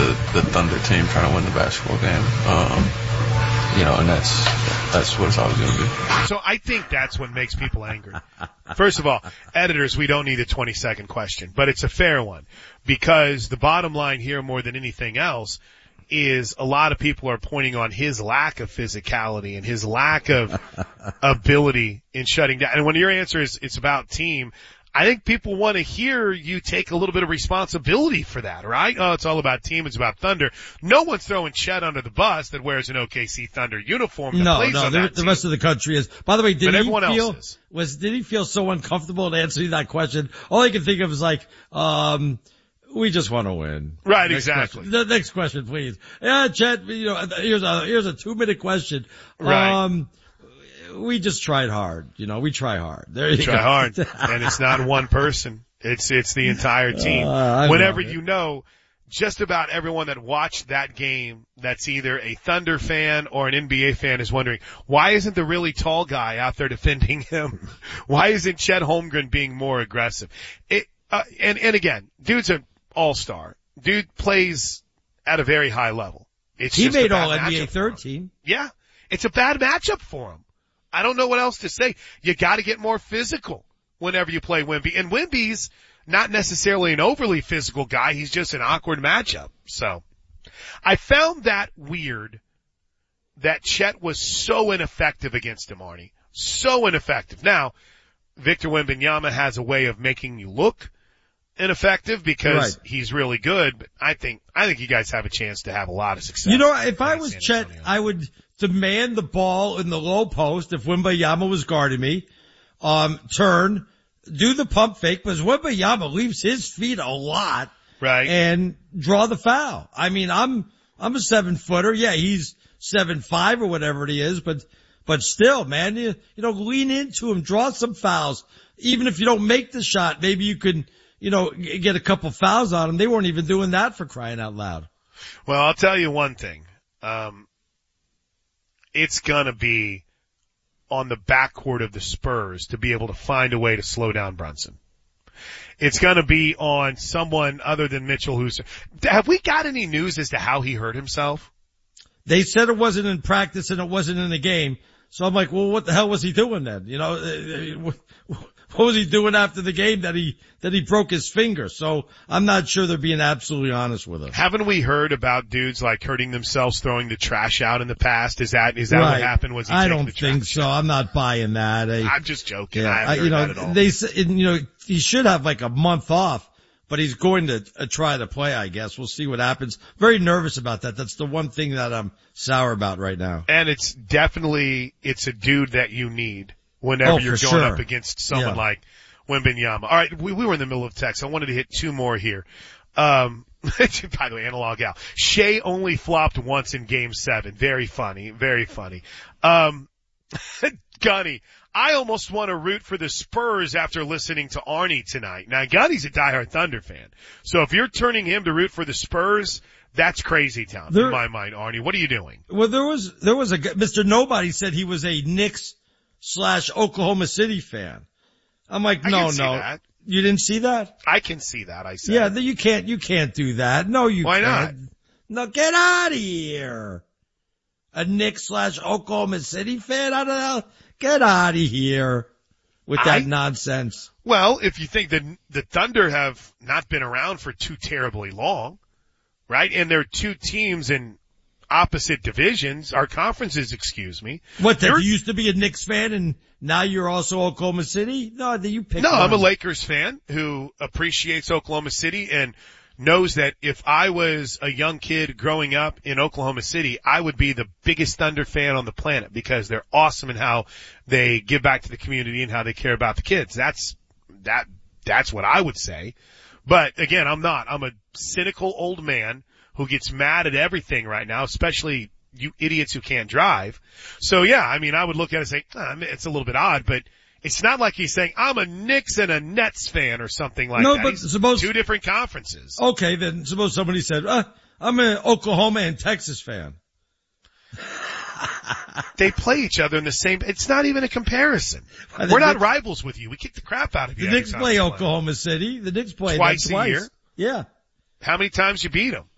the Thunder team trying to win the basketball game. And that's what it's always going to be. So I think that's what makes people angry. First of all, editors, we don't need a 20-second question, but it's a fair one, because the bottom line here more than anything else is a lot of people are pointing on his lack of physicality and his lack of ability in shutting down. And when your answer is it's about team, I think people want to hear you take a little bit of responsibility for that, right? Oh, it's all about team. It's about Thunder. No one's throwing Chet under the bus that wears an OKC Thunder uniform. The rest of the country is. By the way, did he feel so uncomfortable to answer that question? All I can think of is like, we just want to win. Right, exactly. The next question, please. Yeah, Chet, here's a 2-minute question. Right. We just tried hard. We try hard. There you go. Try hard. And it's not one person. It's the entire team. Whenever just about everyone that watched that game that's either a Thunder fan or an NBA fan is wondering, why isn't the really tall guy out there defending him? Why isn't Chet Holmgren being more aggressive? And again, dude's an all-star. Dude plays at a very high level. He made all NBA third team. Yeah. It's a bad matchup for him. I don't know what else to say. You gotta get more physical whenever you play Wemby. And Wemby's not necessarily an overly physical guy. He's just an awkward matchup. So I found that weird that Chet was so ineffective against him, Arnie. So ineffective. Now, Victor Wembanyama has a way of making you look ineffective because he's really good, but I think you guys have a chance to have a lot of success. If I was Chet, I would demand the ball in the low post if Wembanyama was guarding me, turn, do the pump fake, because Wembanyama leaves his feet a lot. Right. And draw the foul. I mean, I'm a 7-footer. Yeah, he's 7'5" or whatever it is, but still, man, lean into him, draw some fouls. Even if you don't make the shot, maybe you can, get a couple fouls on him. They weren't even doing that, for crying out loud. Well, I'll tell you one thing. It's gonna be on the backcourt of the Spurs to be able to find a way to slow down Brunson. It's gonna be on someone other than Mitchell Husser. Have we got any news as to how he hurt himself? They said it wasn't in practice and it wasn't in the game. So I'm like, well, what the hell was he doing then? What was he doing after the game that he broke his finger? So I'm not sure they're being absolutely honest with him. Haven't we heard about dudes like hurting themselves throwing the trash out in the past? Is that right. What happened? Was he I don't think so. I'm not buying that. I'm just joking. Yeah, I haven't heard that at all. They said, he should have like a month off, but he's going to try to play, I guess. We'll see what happens. Very nervous about that. That's the one thing that I'm sour about right now. And it's a dude that you need whenever you're going up against someone like Wembanyama. All right, we were in the middle of text. I wanted to hit 2 more here. By the way, analog Al. Shea only flopped once in Game 7. Very funny, very funny. Gunny, I almost want to root for the Spurs after listening to Arnie tonight. Now, Gunny's a diehard Thunder fan. So if you're turning him to root for the Spurs, that's crazy town in my mind, Arnie. What are you doing? Well, there was a Mr. Nobody said he was a Knicks/Oklahoma City fan. I'm like, no. You didn't see that? I can see that, I said. Yeah, you can't do that. No, Why can't. No, get out of here. A Knicks/Oklahoma City fan? I don't know. Get out of here with that nonsense. Well, if you think that the Thunder have not been around for too terribly long, right? And they're 2 teams in opposite divisions, our conferences, excuse me. What, you used to be a Knicks fan and now you're also Oklahoma City? No, you picked No, I'm a Lakers fan who appreciates Oklahoma City and knows that if I was a young kid growing up in Oklahoma City, I would be the biggest Thunder fan on the planet because they're awesome in how they give back to the community and how they care about the kids. That's what I would say. But again, I'm not. I'm a cynical old man who gets mad at everything right now, especially you idiots who can't drive. So yeah, I mean, I would look at it and say, it's a little bit odd, but it's not like he's saying, I'm a Knicks and a Nets fan or something like that. But suppose 2 different conferences. Okay, then suppose somebody said, I'm an Oklahoma and Texas fan. They play each other in the same, it's not even a comparison. We're not rivals with you. We kick the crap out of you. The Knicks play Oklahoma City. The Knicks play twice a year. Yeah. How many times you beat them?